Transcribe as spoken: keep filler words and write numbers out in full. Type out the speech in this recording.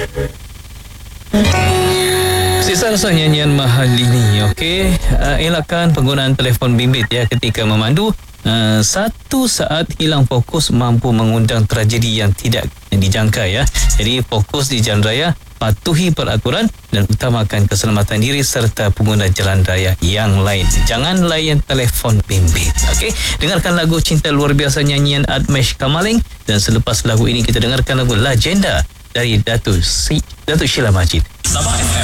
Sisa rasa nyanyian mahal ini, okey. Uh, elakkan penggunaan telefon bimbit ya ketika memandu. Uh, satu saat hilang fokus mampu mengundang tragedi yang tidak dijangka ya. Jadi fokus di jalan raya, patuhi peraturan dan utamakan keselamatan diri serta pengguna jalan raya yang lain. Jangan layan telefon bimbit. Okey, dengarkan lagu Cinta Luar Biasa nyanyian Admesh Kamaling, dan selepas lagu ini kita dengarkan lagu Legenda dari Datuk Si Datuk Sheila Majid.